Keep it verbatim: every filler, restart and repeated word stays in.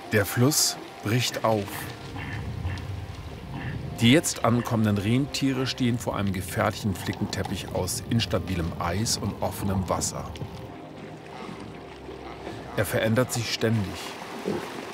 Der Fluss bricht auf. Die jetzt ankommenden Rentiere stehen vor einem gefährlichen Flickenteppich aus instabilem Eis und offenem Wasser. Er verändert sich ständig.